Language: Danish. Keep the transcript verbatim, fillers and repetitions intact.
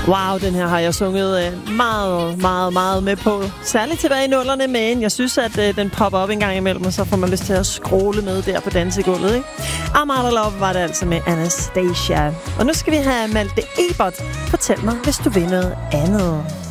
Wow, den her har jeg sunget meget, meget, meget med på. Særligt tilbage i nullerne, men jeg synes, at øh, den popper op en gang imellem, og så får man lyst til at scrolle med der på dansegulvet, ikke? Amara Love var det altså med Anastasia. Og nu skal vi have Malte Ebert. Fortæl mig, hvis du vil noget andet.